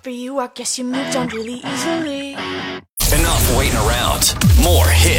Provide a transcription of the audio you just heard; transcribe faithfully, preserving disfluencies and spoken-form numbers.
For you, I guess you moved on really easily. Enough waiting around. More hits.